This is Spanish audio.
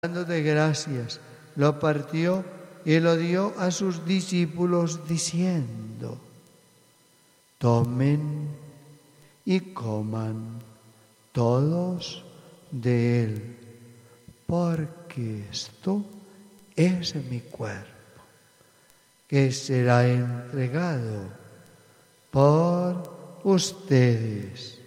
Dándote gracias, lo partió y lo dio a sus discípulos diciendo: tomen y coman todos de él, porque esto es mi cuerpo, que será entregado por ustedes.